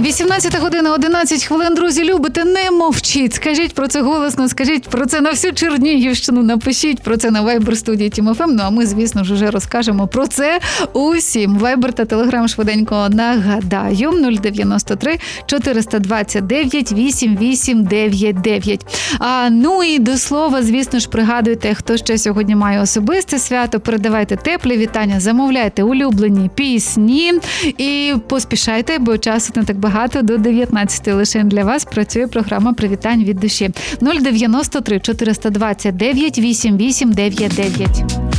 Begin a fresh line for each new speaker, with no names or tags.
18 година, 11 хвилин. Друзі, любите, не мовчіть. Скажіть про це голосно, скажіть про це на всю Чернігівщину, напишіть про це на Viber студії Team FM. Ну, а ми, звісно ж, вже розкажемо про це усім. Viber та Telegram швиденько нагадаю. 093 429 8899. Ну і до слова, звісно ж, пригадуйте, хто ще сьогодні має особисте свято. Передавайте теплі вітання, замовляйте улюблені пісні і поспішайте, бо часу не так багато. До 19 лише для вас працює програма «Привітань від душі». 093 429 8899.